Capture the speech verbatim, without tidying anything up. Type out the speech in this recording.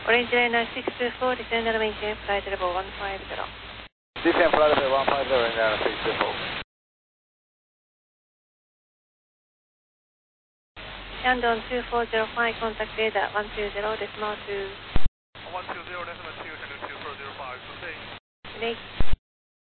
Orange Liner six two four, descend and maintain flight level one five zero. Descend flight level one five zero, Orange Liner six two four. Shandong two four zero five, contact radar one two zero, decimal two. one two zero, decimal two, Shandong two four zero five, good day. Good day.